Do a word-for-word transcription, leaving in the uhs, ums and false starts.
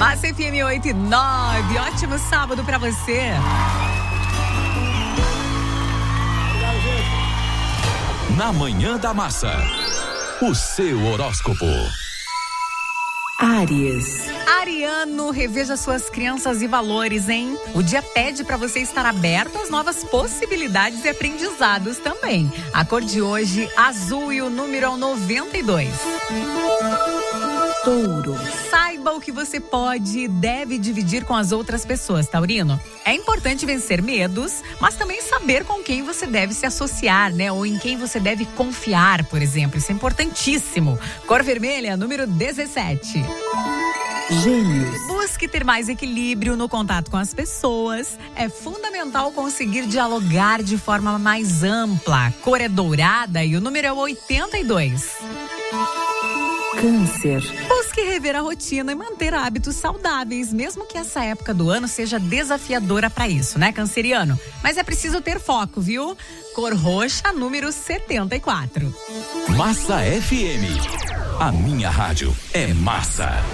Massa F M oito e nove, ótimo sábado pra você. Na Manhã da Massa, o seu horóscopo. Áries. Ariano, reveja suas crenças e valores, hein? O dia pede para você estar aberto às novas possibilidades e aprendizados também. A cor de hoje, azul, e o número é o noventa e dois. Touro. Saiba o que você pode e deve dividir com as outras pessoas, taurino. É importante vencer medos, mas também saber com quem você deve se associar, né? Ou em quem você deve confiar, por exemplo. Isso é importantíssimo. Cor vermelha, número dezessete. Gêmeos. Busque ter mais equilíbrio no contato com as pessoas. É fundamental conseguir dialogar de forma mais ampla. Cor é dourada e o número é oitenta e dois. Câncer. Busque rever a rotina e manter hábitos saudáveis, mesmo que essa época do ano seja desafiadora para isso, né, canceriano? Mas é preciso ter foco, viu? Cor roxa, número setenta e quatro. Massa F M. A minha rádio é massa.